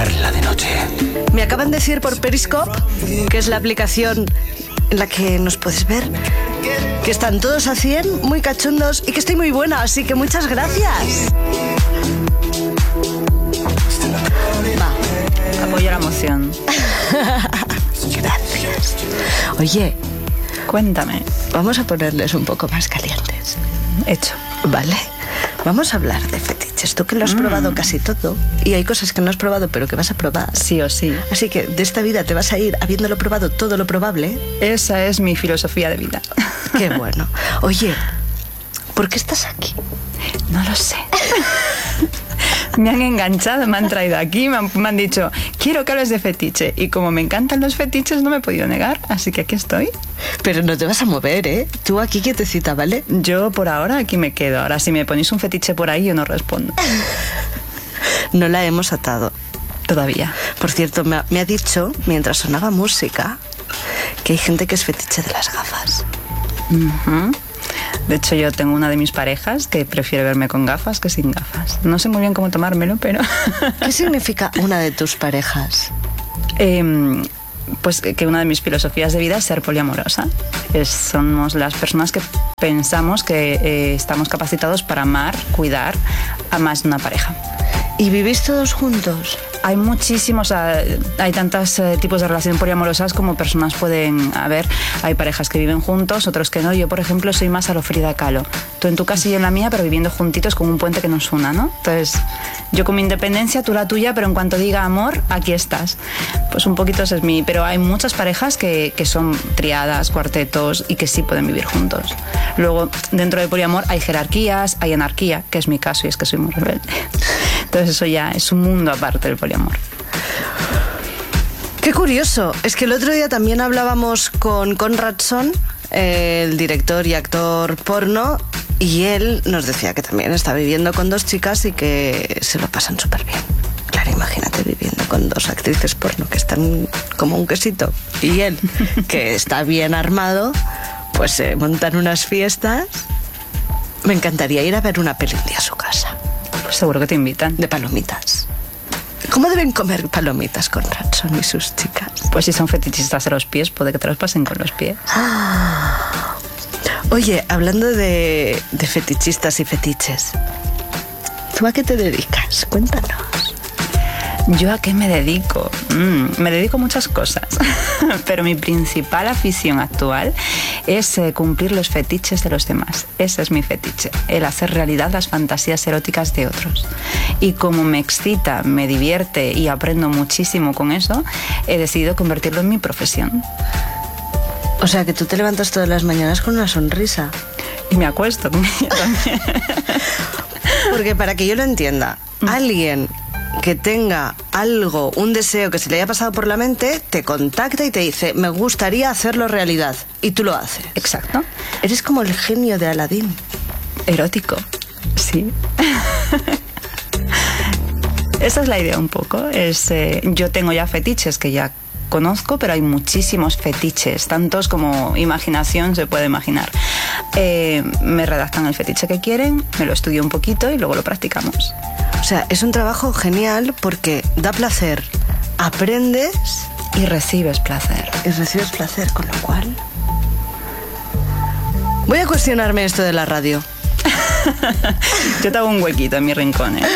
mirarla de noche. Me acaban de decir por Periscope, que es la aplicación en la que nos puedes ver, que están todos a 100, muy cachondos y que estoy muy buena, así que muchas gracias. Va, apoyo la moción. Gracias. Oye, cuéntame. Vamos a ponerles un poco más calientes. Hecho. Vale. Vamos a hablar de fetiches. Tú que lo has probado casi todo. Y hay cosas que no has probado, pero que vas a probar. Sí o sí. Así que de esta vida te vas a ir habiéndolo probado todo lo probable. Esa es mi filosofía de vida. Qué bueno. Oye, ¿por qué estás aquí? No lo sé. Me han enganchado, me han traído aquí, me han dicho, quiero que hables de fetiche. Y como me encantan los fetiches, no me he podido negar, así que aquí estoy. Pero no te vas a mover, ¿eh? Tú aquí quietecita, ¿vale? Yo por ahora aquí me quedo. Ahora, si me ponéis un fetiche por ahí, yo no respondo. No la hemos atado. Todavía. Por cierto, me ha dicho, mientras sonaba música, que hay gente que es fetiche de las gafas. De hecho, yo tengo una de mis parejas que prefiere verme con gafas que sin gafas. No sé muy bien cómo tomármelo, pero... ¿Qué significa una de tus parejas? Pues que una de mis filosofías de vida es ser poliamorosa. Somos las personas que pensamos que estamos capacitados para amar, cuidar a más de una pareja. ¿Y vivís todos juntos? Hay muchísimos, hay tantos tipos de relaciones poliamorosas como personas pueden haber. Hay parejas que viven juntos, otros que no. Yo, por ejemplo, soy más a lo Frida Kahlo. Tú en tu casa y yo en la mía, pero viviendo juntitos con un puente que nos una, ¿no? Entonces, yo con mi independencia, tú la tuya, pero en cuanto diga amor, aquí estás. Pues un poquito ese es mi... Pero hay muchas parejas que son triadas, cuartetos y que sí pueden vivir juntos. Luego, dentro de poliamor hay jerarquías, hay anarquía, que es mi caso y es que soy muy rebelde. Entonces eso ya es un mundo aparte del poliamor. Qué curioso. Es que el otro día también hablábamos con Conradson, el director y actor porno, y él nos decía que también está viviendo con 2 chicas y que se lo pasan súper bien. Claro, imagínate viviendo con 2 actrices porno que están como un quesito, y él, que está bien armado, pues se montan unas fiestas. Me encantaría ir a ver una peli un día a su casa. Pues seguro que te invitan. De palomitas. ¿Cómo deben comer palomitas con Radson y sus chicas? Pues si son fetichistas de los pies, puede que te los pasen con los pies. Oye, hablando de fetichistas y fetiches, ¿tú a qué te dedicas? Cuéntanos. ¿Yo a qué me dedico? Me dedico a muchas cosas, pero mi principal afición actual es cumplir los fetiches de los demás. Ese es mi fetiche, el hacer realidad las fantasías eróticas de otros. Y como me excita, me divierte y aprendo muchísimo con eso, he decidido convertirlo en mi profesión. O sea, que tú te levantas todas las mañanas con una sonrisa. Y me acuesto con ella también. Porque para que yo lo entienda, alguien que tenga algo, un deseo que se le haya pasado por la mente, te contacta y te dice, me gustaría hacerlo realidad. Y tú lo haces. Exacto. Eres como el genio de Aladín. Erótico, sí. Esa es la idea un poco. Yo tengo ya fetiches que ya conozco, pero hay muchísimos fetiches, tantos como imaginación se puede imaginar. Me redactan el fetiche que quieren, me lo estudio un poquito y luego lo practicamos. O sea, es un trabajo genial porque da placer, aprendes y recibes placer. Y recibes placer, con lo cual... Voy a cuestionarme esto de la radio. Yo te hago un huequito en mi rincón, ¿eh?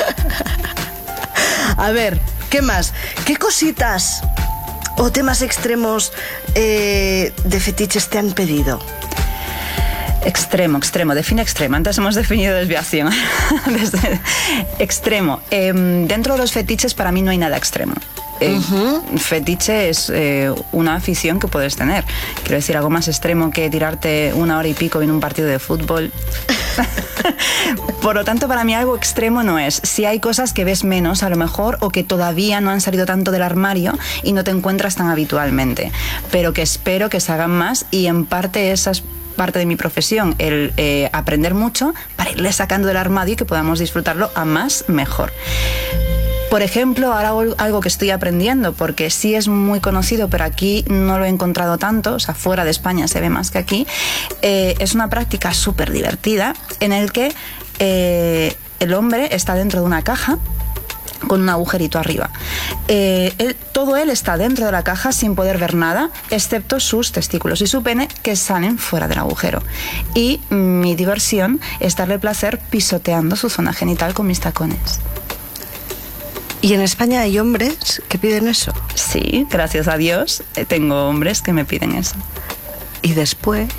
A ver, ¿qué más? ¿Qué cositas o temas extremos de fetiches te han pedido? Extremo. Define extremo. Antes hemos definido desviación. Extremo. Dentro de los fetiches para mí no hay nada extremo. Fetiche es una afición que puedes tener. Quiero decir, algo más extremo que tirarte 1 hora y pico en un partido de fútbol. Por lo tanto, para mí algo extremo no es. Si hay cosas que ves menos, a lo mejor, o que todavía no han salido tanto del armario y no te encuentras tan habitualmente, pero que espero que se hagan más, y en parte esa es parte de mi profesión, el aprender mucho para irle sacando del armario y que podamos disfrutarlo a más mejor. Por ejemplo, ahora algo que estoy aprendiendo, porque sí es muy conocido, pero aquí no lo he encontrado tanto, o sea, fuera de España se ve más que aquí, es una práctica súper divertida en el que el hombre está dentro de una caja con un agujerito arriba. Todo él está dentro de la caja sin poder ver nada, excepto sus testículos y su pene, que salen fuera del agujero. Y mi diversión es darle placer pisoteando su zona genital con mis tacones. ¿Y en España hay hombres que piden eso? Sí, gracias a Dios, tengo hombres que me piden eso. Y después...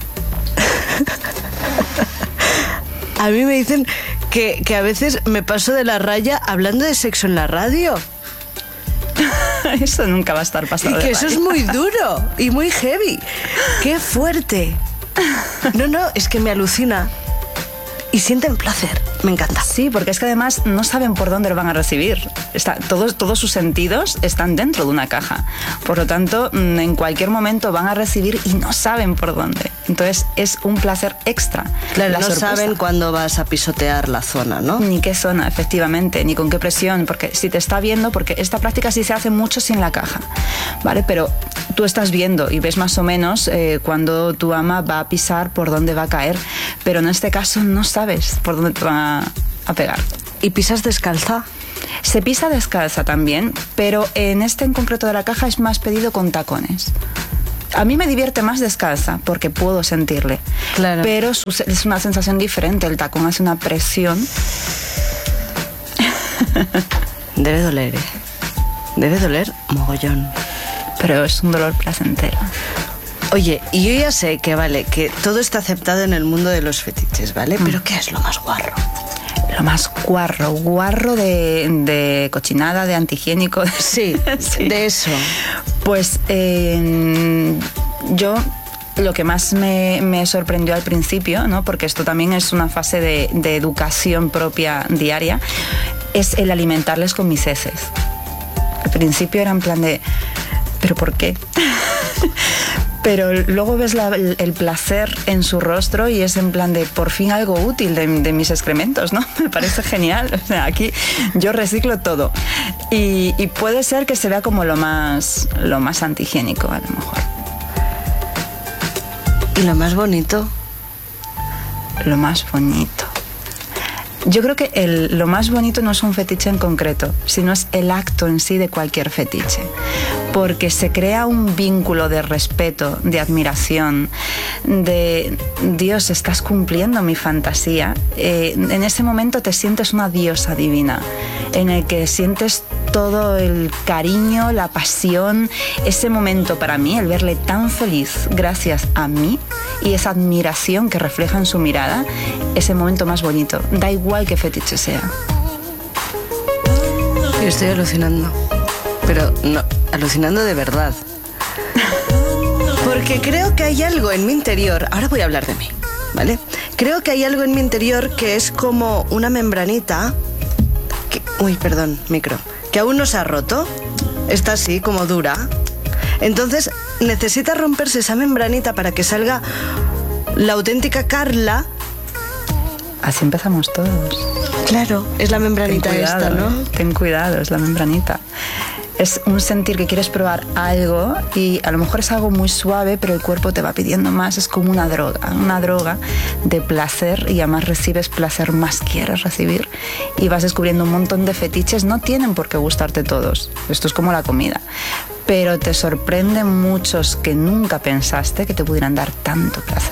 a mí me dicen que a veces me paso de la raya hablando de sexo en la radio. Eso nunca va a estar pasado. Y que eso es muy duro y muy heavy. ¡Qué fuerte! No, es que me alucina. Y sienten placer. Me encanta. Sí, porque es que además no saben por dónde lo van a recibir. Todos sus sentidos están dentro de una caja. Por lo tanto, en cualquier momento van a recibir y no saben por dónde. Entonces es un placer extra. Claro, no saben cuándo vas a pisotear la zona, ¿no? Ni qué zona, efectivamente, ni con qué presión, porque si te está viendo, porque esta práctica sí se hace mucho sin la caja, ¿vale? Pero tú estás viendo y ves más o menos cuando tu ama va a pisar, por dónde va a caer, pero en este caso no sabes por dónde te van a pegar. ¿Y pisas descalza? Se pisa descalza también, pero en este en concreto de la caja es más pedido con tacones. A mí me divierte más descalza porque puedo sentirle. Claro. Pero es una sensación diferente. El tacón hace una presión. Debe doler, ¿eh? Debe doler mogollón. Pero es un dolor placentero. Oye, y yo ya sé que vale, que todo está aceptado en el mundo de los fetiches, ¿vale? Pero ¿qué es lo más guarro? Lo más guarro de cochinada, de antihigiénico. Sí, sí, de eso. Pues yo lo que más me sorprendió al principio, ¿no? Porque esto también es una fase de educación propia diaria, es el alimentarles con mis heces. Al principio era en plan de, ¿pero por qué? Pero luego ves el placer en su rostro y es en plan de por fin algo útil de mis excrementos, ¿no? Me parece genial. O sea, aquí yo reciclo todo. Y puede ser que se vea como lo más antihigiénico, a lo mejor. ¿Y lo más bonito? Lo más bonito. Yo creo que lo más bonito no es un fetiche en concreto, sino es el acto en sí de cualquier fetiche. Porque se crea un vínculo de respeto, de admiración, de Dios, estás cumpliendo mi fantasía. En ese momento te sientes una diosa divina, en el que sientes todo el cariño, la pasión. Ese momento para mí, el verle tan feliz gracias a mí y esa admiración que refleja en su mirada, es el momento más bonito. Da igual qué fetiche sea. Yo estoy alucinando. Pero no, alucinando de verdad. Porque creo que hay algo en mi interior. Ahora voy a hablar de mí, ¿vale? Creo que hay algo en mi interior que es como una membranita que, micro. Que aún no se ha roto. Está así, como dura. Entonces necesita romperse esa membranita para que salga la auténtica Carla. Así empezamos todos. Claro, es la membranita esta, ¿no? Ten cuidado, es la membranita. Es un sentir que quieres probar algo y a lo mejor es algo muy suave, pero el cuerpo te va pidiendo más. Es como una droga de placer, y además recibes placer, más quieres recibir y vas descubriendo un montón de fetiches. No tienen por qué gustarte todos, esto es como la comida, pero te sorprenden muchos que nunca pensaste que te pudieran dar tanto placer.